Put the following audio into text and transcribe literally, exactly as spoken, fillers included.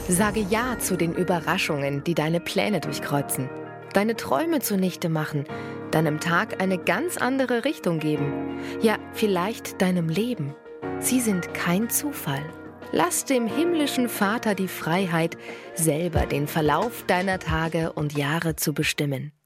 Sage Ja zu den Überraschungen, die deine Pläne durchkreuzen. Deine Träume zunichte machen, deinem Tag eine ganz andere Richtung geben. Ja, vielleicht deinem Leben. Sie sind kein Zufall. Lass dem himmlischen Vater die Freiheit, selber den Verlauf deiner Tage und Jahre zu bestimmen.